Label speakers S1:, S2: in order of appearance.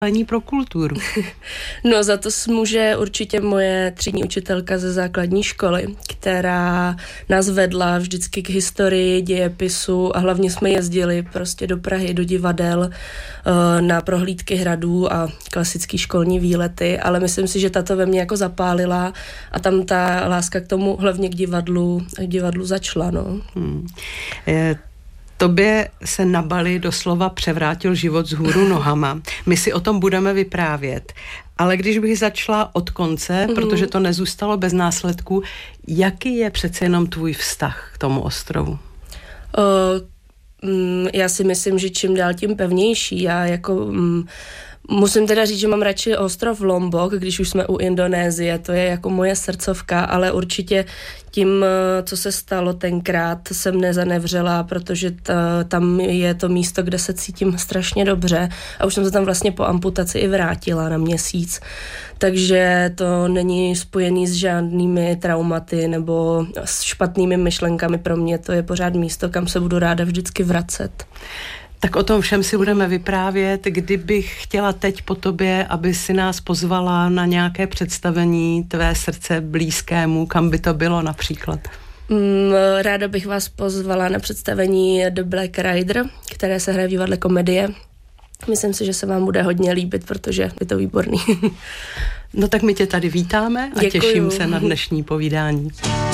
S1: pro kulturu.
S2: No za to může určitě moje třídní učitelka ze základní školy, která nás vedla vždycky k historii, dějepisu a hlavně jsme jezdili prostě do Prahy, do divadel, na prohlídky hradů a klasický školní výlety, ale myslím si, že tato ve mně jako zapálila a tam ta láska k tomu, hlavně k divadlu začala, no.
S1: Tobě se na Bali doslova převrátil život vzhůru nohama. My si o tom budeme vyprávět. Ale když bych začala od konce, protože to nezůstalo bez následků, jaký je přece jenom tvůj vztah k tomu ostrovu?
S2: Já si myslím, že čím dál tím pevnější. Já jako... Musím teda říct, že mám radši ostrov Lombok, když už jsme u Indonésie, to je jako moje srdcovka, ale určitě tím, co se stalo tenkrát, jsem nezanevřela, protože tam je to místo, kde se cítím strašně dobře a už jsem se tam vlastně po amputaci i vrátila na měsíc, takže to není spojený s žádnými traumaty nebo s špatnými myšlenkami pro mě, to je pořád místo, kam se budu ráda vždycky vracet.
S1: Tak o tom všem si budeme vyprávět. Kdybych chtěla teď po tobě, aby si nás pozvala na nějaké představení tvé srdce blízkému, kam by to bylo například?
S2: Ráda bych vás pozvala na představení The Black Rider, které se hraje v divadle Komedie. Myslím si, že se vám bude hodně líbit, protože je to výborný.
S1: No tak my tě tady vítáme a
S2: Děkuju.
S1: Těším se na dnešní povídání.